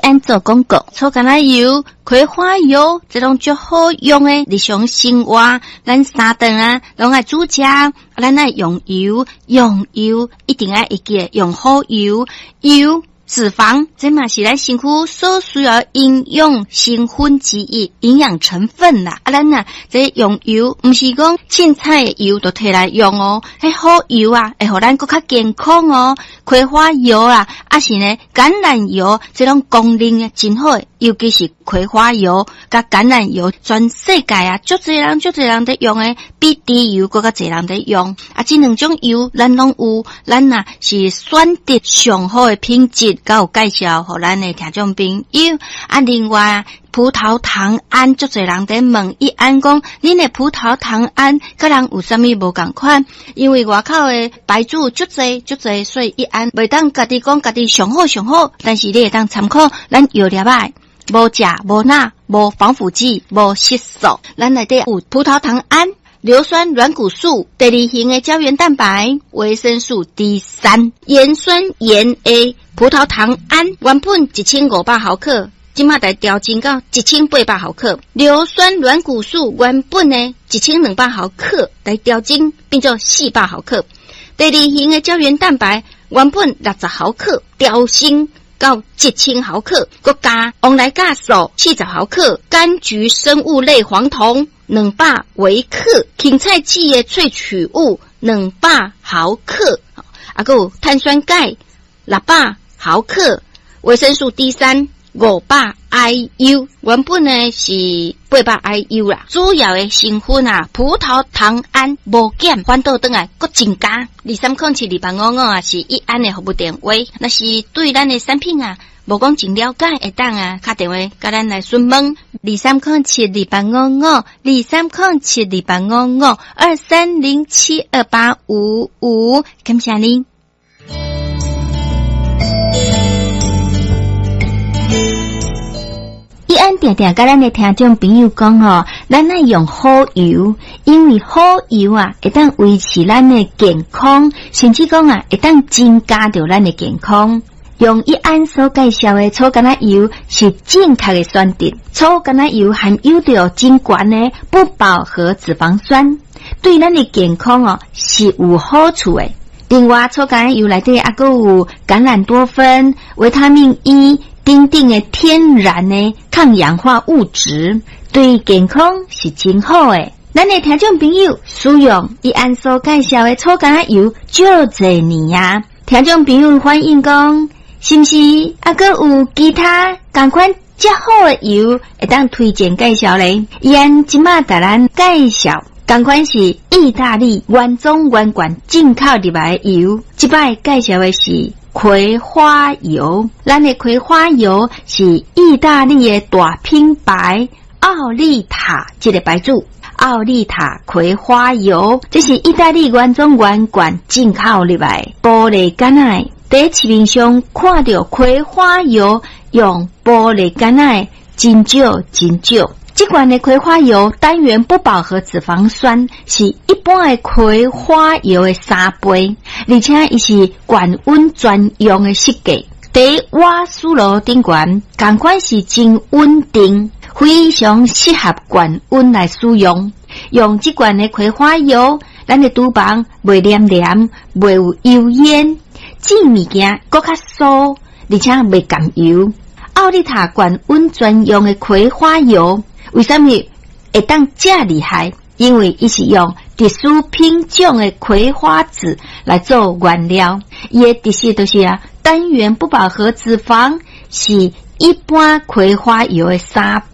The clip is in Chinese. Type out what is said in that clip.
安做广告，草橄榄油、葵花油这种最好用的日常生活，咱三顿啊，拢爱煮食，咱爱用油一定爱会记用好油，脂肪这嘛是咱身躯所需要营养成分之一，营养成分啦。咱啊，这用油不是讲凊彩的油都摕来用哦，迄好油啊，会互咱更较健康哦。葵花油啊，是呢橄榄油，这种功能真好，尤其是葵花油甲橄榄油，全世界啊，足侪人在用的，比猪油更较侪人在用。这两种油咱拢有，咱啊是选择上好的品质。甲有介绍互咱的听众朋友另外葡萄糖胺足侪人在问伊安讲恁的葡萄糖胺甲人有啥物无共款，因为外口的牌子足侪，所以伊安袂当家己讲家己上好，但是你会当参考咱药粒仔无钾无钠无防腐剂无色素，咱内底有葡萄糖胺、硫酸软骨素、第二型的胶原蛋白、维生素 D3、盐酸盐 A、葡萄糖胺原本1500毫克，今麦来调整到1800毫克；硫酸软骨素原本呢1200毫克来调整变做400毫克；第二型的胶原蛋白原本60毫克调升到1000毫克，再加往来酵素40毫克，柑橘生物类黄酮200微克，芹菜籽的萃取物200毫克，还有碳酸钙600毫克，维生素 D3 500 IU， 原本呢是800 IU 啦。主要的成分啊，葡萄糖胺无减，反倒转来搁增加。23072855啊，是一安的服务电话。那是对咱的产品啊，无讲真了解，会当啊打电话甲咱来询问。2307285523072855，感谢您。伊安定定甲咱的听众朋友讲哦，咱爱用好油，因为好油啊会当维持咱的健康，甚至讲啊会当增加着咱的健康。用伊安所介绍的草橄榄油是正确的选择。草橄榄油含有着真悬的不饱和脂肪酸，对咱的健康是有好处的。另外，草橄榄油内底还有橄榄多酚、维他命 E。等等的天然的抗氧化物质，对健康是真好的。咱的听众朋友使用伊安所介绍的草橄榄油足侪年啊，听众朋友反映讲，是不是还有其他同款较好的油会当推荐介绍咧？伊安即马带咱介绍。同款是意大利原装原罐进口入来的油，即摆介绍的是葵花油。咱的葵花油是意大利的大品牌奥利塔这个牌子，奥利塔葵花油，这是意大利原装原罐进口入来玻璃橄榄。在市面上看到葵花油用玻璃橄榄真少。这款的葵花油单元不饱和脂肪酸是一般的葵花油的3倍，而且它是高温专用的设计，在瓦斯炉顶端，同款是真稳定，非常适合高温来使用。用这款的葵花油，咱的厨房袂黏，袂有油烟，煮物件更较酥，而且袂甘油。奥利塔高温专用的葵花油。为什么会当这厉害？因为它是用特殊品种的葵花籽来做原料，它的特色就是单元不饱和脂肪是一般葵花油的3